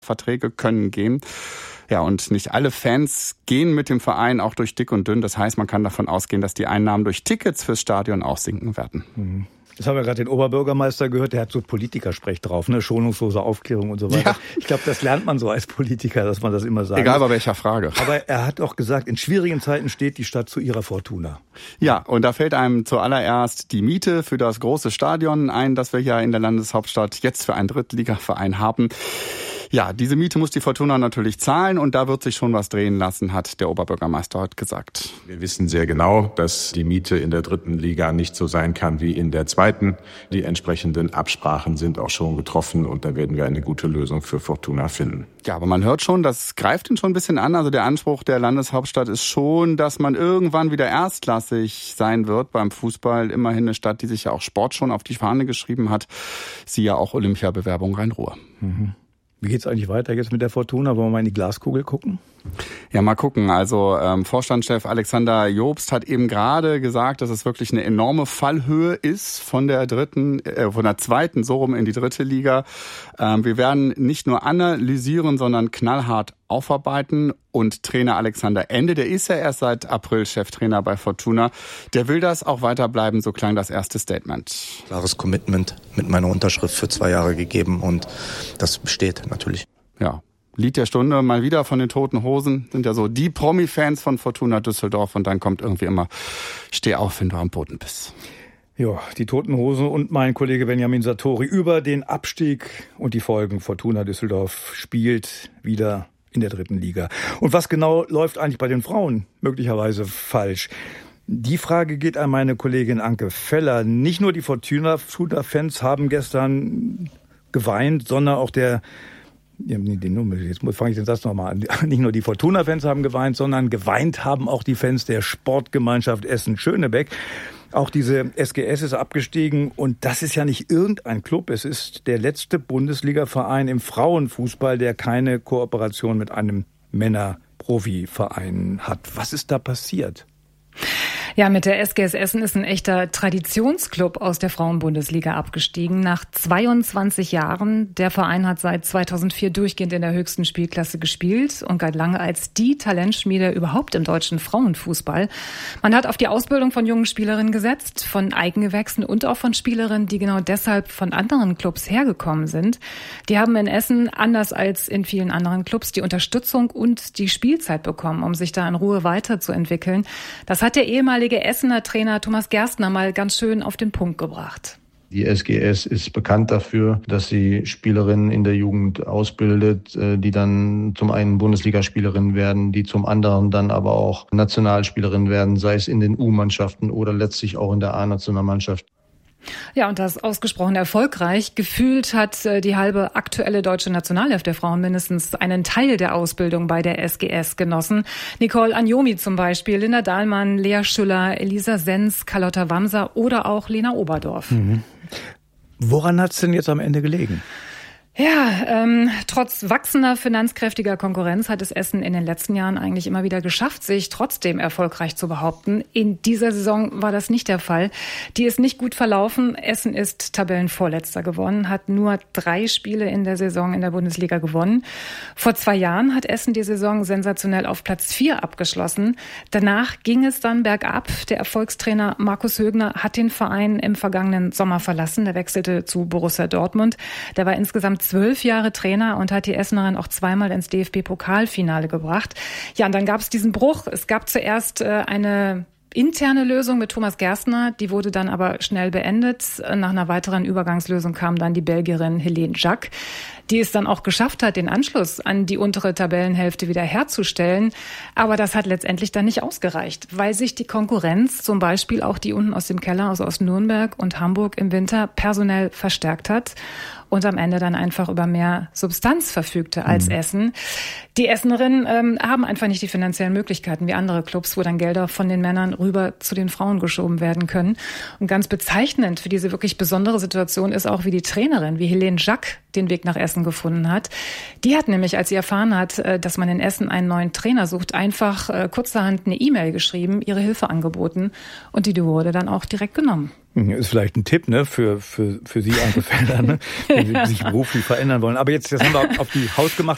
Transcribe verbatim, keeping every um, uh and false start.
Verträge können gehen. Ja, und nicht alle Fans gehen mit dem Verein auch durch dick und dünn. Das heißt, man kann davon ausgehen, dass die Einnahmen durch Tickets fürs Stadion auch sinken werden. Mhm. Jetzt haben wir gerade den Oberbürgermeister gehört, der hat so Politikersprech drauf, ne? Schonungslose Aufklärung und so weiter. Ja. Ich glaube, das lernt man so als Politiker, dass man das immer sagt. Egal bei welcher Frage. Aber er hat auch gesagt, in schwierigen Zeiten steht die Stadt zu ihrer Fortuna. Ja, und da fällt einem zuallererst die Miete für das große Stadion ein, das wir ja in der Landeshauptstadt jetzt für einen Drittligaverein haben. Ja, diese Miete muss die Fortuna natürlich zahlen und da wird sich schon was drehen lassen, hat der Oberbürgermeister heute gesagt. Wir wissen sehr genau, dass die Miete in der dritten Liga nicht so sein kann wie in der zweiten. Die entsprechenden Absprachen sind auch schon getroffen und da werden wir eine gute Lösung für Fortuna finden. Ja, aber man hört schon, das greift ihn schon ein bisschen an. Also der Anspruch der Landeshauptstadt ist schon, dass man irgendwann wieder erstklassig sein wird beim Fußball. Immerhin eine Stadt, die sich ja auch Sport schon auf die Fahne geschrieben hat. Siehe auch Olympiabewerbung Rhein-Ruhr. Mhm. Wie geht's eigentlich weiter jetzt mit der Fortuna? Wollen wir mal in die Glaskugel gucken? Ja, mal gucken. Also ähm, Vorstandschef Alexander Jobst hat eben gerade gesagt, dass es wirklich eine enorme Fallhöhe ist von der dritten, äh, von der zweiten so rum in die dritte Liga. Ähm, wir werden nicht nur analysieren, sondern knallhart aufarbeiten. Und Trainer Alexander Ende, der ist ja erst seit April Cheftrainer bei Fortuna, der will das auch weiterbleiben, so klang das erste Statement. Klares Commitment mit meiner Unterschrift für zwei Jahre gegeben und das besteht natürlich. Ja. Lied der Stunde, mal wieder von den Toten Hosen, sind ja so die Promi-Fans von Fortuna Düsseldorf und dann kommt irgendwie immer, steh auf, wenn du am Boden bist. Ja, die Toten Hosen und mein Kollege Benjamin Sartori über den Abstieg und die Folgen. Fortuna Düsseldorf spielt wieder in der dritten Liga. Und was genau läuft eigentlich bei den Frauen möglicherweise falsch? Die Frage geht an meine Kollegin Anke Feller. Nicht nur die Fortuna-Fans haben gestern geweint, sondern auch der Jetzt fange ich den Satz nochmal an. Nicht nur die Fortuna-Fans haben geweint, sondern geweint haben auch die Fans der Sportgemeinschaft Essen-Schönebeck. Auch diese S G S ist abgestiegen und das ist ja nicht irgendein Club. Es ist der letzte Bundesliga-Verein im Frauenfußball, der keine Kooperation mit einem Männer-Profi-Verein hat. Was ist da passiert? Ja, mit der S G S Essen ist ein echter Traditionsclub aus der Frauenbundesliga abgestiegen. Nach zweiundzwanzig Jahren. Der Verein hat seit zweitausendvier durchgehend in der höchsten Spielklasse gespielt und galt lange als die Talentschmiede überhaupt im deutschen Frauenfußball. Man hat auf die Ausbildung von jungen Spielerinnen gesetzt, von Eigengewächsen und auch von Spielerinnen, die genau deshalb von anderen Clubs hergekommen sind. Die haben in Essen, anders als in vielen anderen Clubs, die Unterstützung und die Spielzeit bekommen, um sich da in Ruhe weiterzuentwickeln. Das hat der ehemalige Essener Trainer Thomas Gerstner mal ganz schön auf den Punkt gebracht. Die S G S ist bekannt dafür, dass sie Spielerinnen in der Jugend ausbildet, die dann zum einen Bundesligaspielerinnen werden, die zum anderen dann aber auch Nationalspielerinnen werden, sei es in den U-Mannschaften oder letztlich auch in der A-Nationalmannschaft. Ja, und das ausgesprochen erfolgreich. Gefühlt hat die halbe aktuelle deutsche Nationalelf der Frauen mindestens einen Teil der Ausbildung bei der S G S genossen. Nicole Anjomi zum Beispiel, Linda Dahlmann, Lea Schüller, Elisa Sens, Carlotta Wamser oder auch Lena Oberdorf. Mhm. Woran hat's denn jetzt am Ende gelegen? Ja, ähm, trotz wachsender finanzkräftiger Konkurrenz hat es Essen in den letzten Jahren eigentlich immer wieder geschafft, sich trotzdem erfolgreich zu behaupten. In dieser Saison war das nicht der Fall. Die ist nicht gut verlaufen. Essen ist Tabellenvorletzter geworden, hat nur drei Spiele in der Saison in der Bundesliga gewonnen. Vor zwei Jahren hat Essen die Saison sensationell auf Platz vier abgeschlossen. Danach ging es dann bergab. Der Erfolgstrainer Markus Högner hat den Verein im vergangenen Sommer verlassen. Der wechselte zu Borussia Dortmund. Der war insgesamt zwölf Jahre Trainer und hat die Essenerin auch zweimal ins D F B-Pokalfinale gebracht. Ja, und dann gab es diesen Bruch. Es gab zuerst äh, eine interne Lösung mit Thomas Gerstner, die wurde dann aber schnell beendet. Nach einer weiteren Übergangslösung kam dann die Belgierin Helene Jacques, die es dann auch geschafft hat, den Anschluss an die untere Tabellenhälfte wieder herzustellen. Aber das hat letztendlich dann nicht ausgereicht, weil sich die Konkurrenz, zum Beispiel auch die unten aus dem Keller, also aus Nürnberg und Hamburg im Winter, personell verstärkt hat und am Ende dann einfach über mehr Substanz verfügte als mhm. Essen. Die Essenerinnen ähm, haben einfach nicht die finanziellen Möglichkeiten wie andere Clubs, wo dann Gelder von den Männern rüber zu den Frauen geschoben werden können. Und ganz bezeichnend für diese wirklich besondere Situation ist auch, wie die Trainerin, wie Helene Jacques, den Weg nach Essen gefunden hat. Die hat nämlich, als sie erfahren hat, dass man in Essen einen neuen Trainer sucht, einfach kurzerhand eine E-Mail geschrieben, ihre Hilfe angeboten und die wurde dann auch direkt genommen. Ist vielleicht ein Tipp, ne, für, für, für Sie, Anke Feller, ne, wenn Sie ja. sich beruflich verändern wollen. Aber jetzt, jetzt haben wir auf die hausgemachte